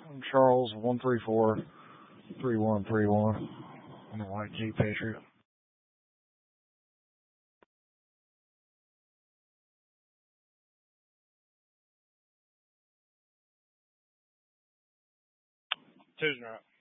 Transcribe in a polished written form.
Charles 134-3131. I'm a white Jeep Patriot. Tuesday night.